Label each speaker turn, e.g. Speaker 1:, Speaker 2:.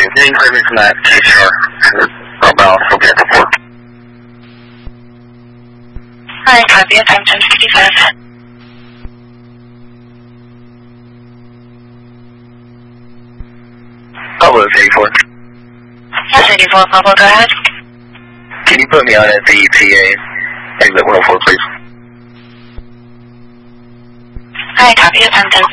Speaker 1: Getting clearance from that THR. About forget the port.
Speaker 2: Hi, copy. Time 10:55.
Speaker 1: Pablo is 84.
Speaker 2: Yes, 84, Pablo, go ahead.
Speaker 1: Can you put me on at the TA exit 104, please?
Speaker 2: Hi, copy. Time 10.